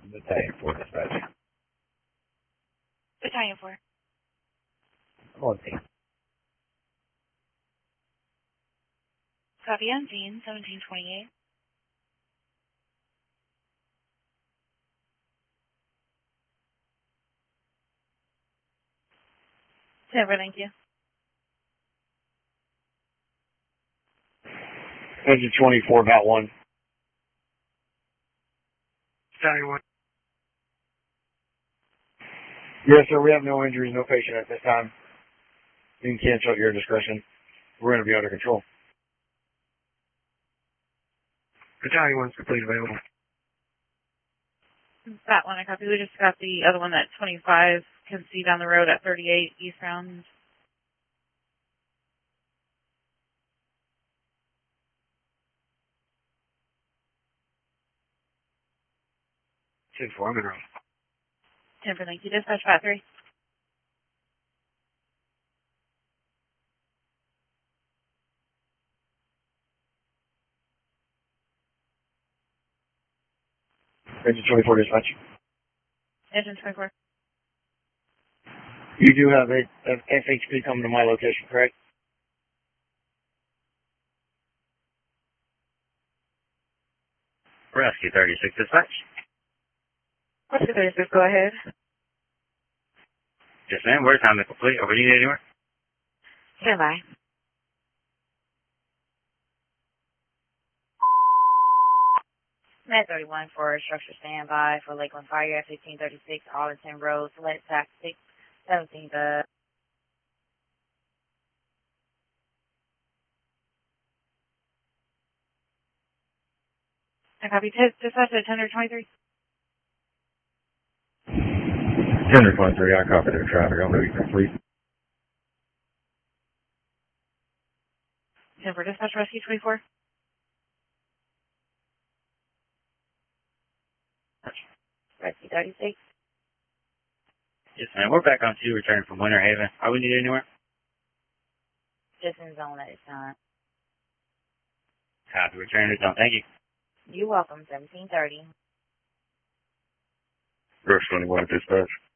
Battalion 4 dispatch. Battalion 4. I'm on team. Copy on scene, 1728. Denver, thank you. Engine 24, about 1. Battalion 1. Yes, sir, we have no injuries, no patient at this time. You can cancel at your discretion. We're going to be under control. Battalion 1's completely available. That one I copy. We just got the other one at 25. Can see down the road at 38 eastbound. Ten 4, I'm in row. Denver, thank you. Dispatch 5-3. Engine 24 dispatch. Engine 24. You do have a FHP coming to my location, correct? Rescue 36 dispatch. Rescue 36, go ahead. Yes, ma'am. Where's time to complete? Are we needed anywhere? Stand by. Med 31 for structure standby for Lakeland Fire at 1536 Arlington Road, select tactics 17th. I copy. Dispatch at 10-23. 10-23, I copy their traffic. I'm going to be complete. Denver, dispatch rescue 24. Rescue 36. Yes, ma'am. We're back on 2, returning from Winter Haven. Are we needed anywhere? Just in zone at this time. Copy. Returning to zone. Thank you. You're welcome. 1730. Rush 21 dispatch.